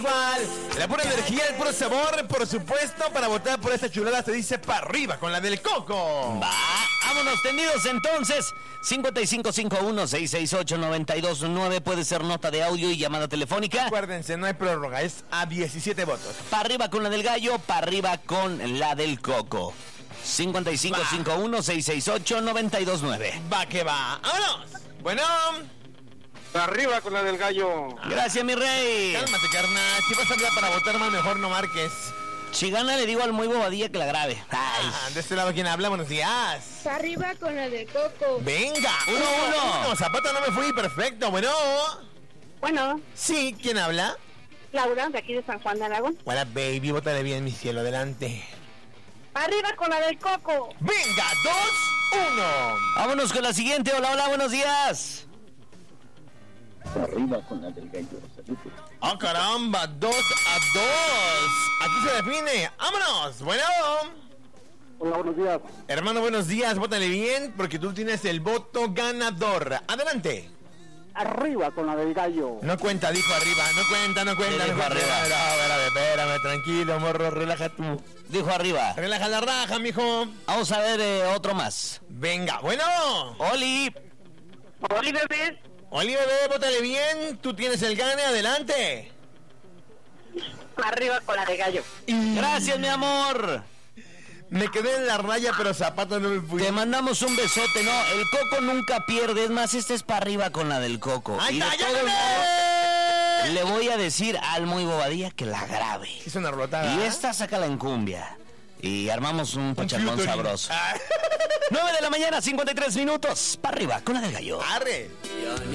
La pura energía, el puro sabor, por supuesto. Para votar por esta chulada se dice para arriba con la del Coco. Va, vámonos tendidos entonces. 5551-668-929. Puede ser nota de audio y llamada telefónica. Acuérdense, no hay prórroga, es a 17 votos. Para arriba con la del gallo, para arriba con la del Coco. 5551-668-929. Va que va. ¡Vámonos! Bueno. Arriba con la del gallo. Gracias, mi rey. Cálmate, carnal. Si vas a hablar para votar más, mejor no marques. Si gana, le digo al muy bobadilla que la grabe. Ay. De este lado, ¿quién habla? Buenos días. Arriba con la de Coco. Venga. 1-1. Zapata, no me fui. Perfecto. Bueno. Bueno, Sí, ¿quién habla? Laura, de aquí de San Juan de Aragón. Hola, baby. Vótale bien, mi cielo. Adelante. Arriba con la del Coco. Venga. 2-1. Vámonos con la siguiente. Hola, hola, buenos días. Arriba con la del gallo. Saludos. ¡Oh, caramba! 2-2. Aquí se define. ¡Vámonos! Bueno. Hola, buenos días. Hermano, buenos días. Vótale bien porque tú tienes el voto ganador. Adelante. Arriba con la del gallo. No cuenta, dijo arriba. No cuenta. Sí, dijo arriba. Espérame, tranquilo, morro. Relaja tú. Dijo arriba. Relaja la raja, mijo. Vamos a ver otro más. Venga, bueno. Oli. Oli, bebés. Oli, bebé, vótale bien. Tú tienes el gane. Adelante. Arriba con la de gallo. Gracias, mi amor. Me quedé en la raya, pero zapato no me fui. Te mandamos un besote, no, el Coco nunca pierde, es más, este es para arriba con la del Coco. ¡Ahí Y de está, ya todos gané! modos, le voy a decir al muy bobadilla que la grabe. Hizo una rotada. Y esta sácala en cumbia. Y armamos un pachangón featuring. sabroso. Ah. 9 de la mañana, 53 minutos, para arriba con la del gallo. Arre.